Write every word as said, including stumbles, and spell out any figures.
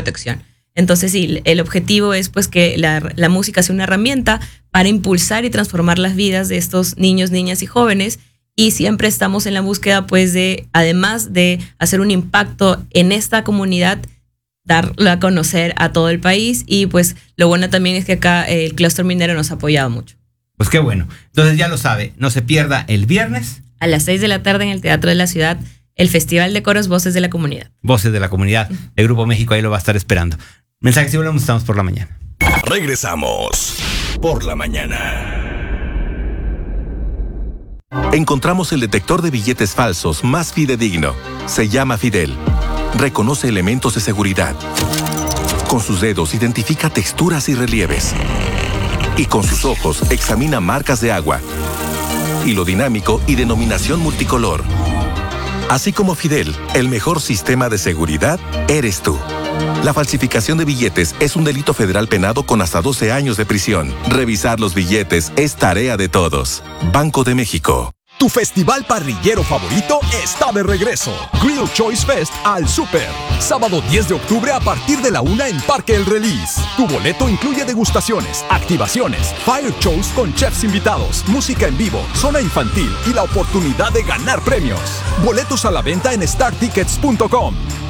protección. Entonces, sí, el objetivo es pues que la, la música sea una herramienta para impulsar y transformar las vidas de estos niños, niñas y jóvenes. Y siempre estamos en la búsqueda, pues, de, además de hacer un impacto en esta comunidad, darla a conocer a todo el país. Y pues lo bueno también es que acá el Clúster Minero nos ha apoyado mucho. Pues qué bueno. Entonces ya lo sabe, no se pierda el viernes. A las seis de la tarde en el Teatro de la Ciudad, el Festival de Coros Voces de la Comunidad. Voces de la Comunidad. El Grupo México ahí lo va a estar esperando. Mensajes y volvemos, estamos por la mañana. Regresamos por la mañana. Encontramos el detector de billetes falsos más fidedigno. Se llama Fidel. Reconoce elementos de seguridad. Con sus dedos identifica texturas y relieves. Y con sus ojos examina marcas de agua, hilo dinámico y denominación multicolor. Así como Fidel, el mejor sistema de seguridad eres tú. La falsificación de billetes es un delito federal penado con hasta doce años de prisión. Revisar los billetes es tarea de todos. Banco de México. Tu festival parrillero favorito está de regreso. Grill Choice Fest al Super. Sábado diez de octubre a partir de la una en Parque El Release. Tu boleto incluye degustaciones, activaciones, fire shows con chefs invitados, música en vivo, zona infantil y la oportunidad de ganar premios. Boletos a la venta en star tickets punto com.